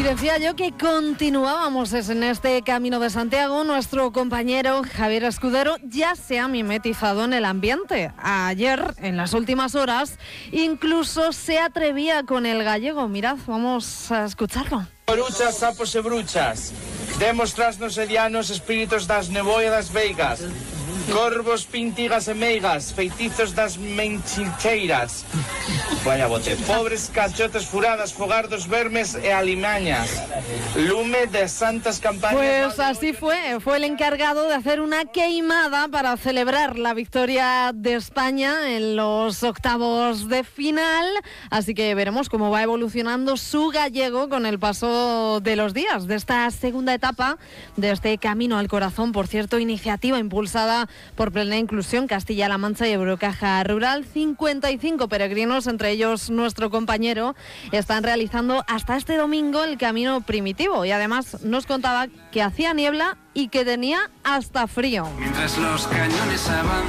decía yo que continuábamos en este Camino de Santiago. Nuestro compañero Javier Escudero ya se ha mimetizado en el ambiente. Ayer, en las últimas horas, incluso se atrevía con el gallego. Mirad, vamos a escucharlo. Bruchas, sapos e bruchas, demos tras nos edianos espíritos das neboia das veigas, corvos, pintigas e meigas, feitizos das menchilcheiras. Vaya bote, pobres cachotes furadas, fogardos vermes e alimañas, lume de santas campañas. Pues así fue el encargado de hacer una queimada para celebrar la victoria de España en los octavos de final, así que veremos cómo va evolucionando su gallego con el paso de los días de esta segunda etapa de este Camino al Corazón. Por cierto, iniciativa impulsada por Plena Inclusión, Castilla-La Mancha y Eurocaja Rural. 55 peregrinos, entre ellos nuestro compañero, están realizando hasta este domingo el camino primitivo, y además nos contaba que hacía niebla y que tenía hasta frío. Mientras los cañones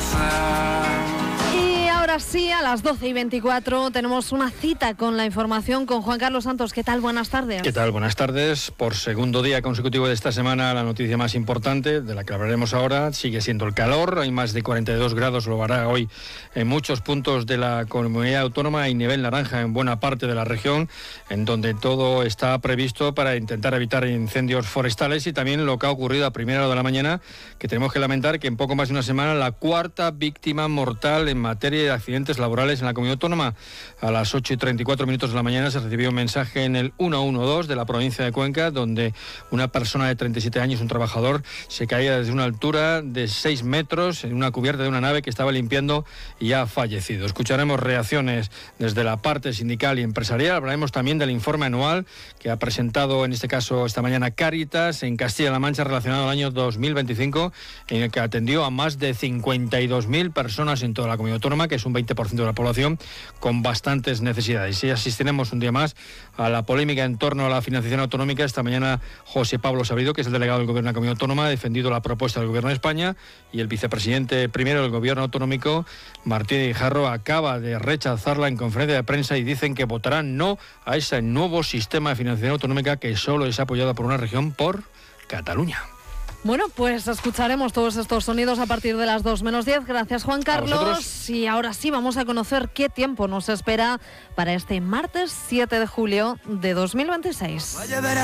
avanzan. Y ahora sí, a las 12:24 tenemos una cita con la información con Juan Carlos Santos. ¿Qué tal? Buenas tardes. ¿Qué tal? Buenas tardes. Por segundo día consecutivo de esta semana, la noticia más importante, de la que hablaremos ahora, sigue siendo el calor. Hay más de 42 grados, lo hará hoy en muchos puntos de la comunidad autónoma y nivel naranja en buena parte de la región, en donde todo está previsto para intentar evitar incendios forestales, y también lo que ha ocurrido a primera hora de la mañana, que tenemos que lamentar que en poco más de una semana la cuarta víctima mortal en materia de accidentes laborales en la comunidad autónoma. A las 8:34 de la mañana se recibió un mensaje en el 112 de la provincia de Cuenca, donde una persona de 37 años, un trabajador, se caía desde una altura de 6 metros en una cubierta de una nave que estaba limpiando y ha fallecido. Escucharemos reacciones desde la parte sindical y empresarial. Hablaremos también del informe anual que ha presentado, en este caso esta mañana, Cáritas en Castilla-La Mancha, relacionado al año 2025, en el que atendió a más de 52.000 personas en toda la comunidad autónoma, que es un 20% de la población, con bastantes necesidades. Y asistiremos un día más a la polémica en torno a la financiación autonómica. Esta mañana José Pablo Sabrido, que es el delegado del Gobierno de la Comunidad Autónoma, ha defendido la propuesta del Gobierno de España, y el vicepresidente primero del Gobierno autonómico, Martín Guijarro, acaba de rechazarla en conferencia de prensa, y dicen que votarán no a ese nuevo sistema de financiación autonómica que solo es apoyado por una región, por Cataluña. Bueno, pues escucharemos todos estos sonidos a partir de las 2:10. Gracias, Juan Carlos. Y ahora sí vamos a conocer qué tiempo nos espera para este martes 7 de julio de 2026.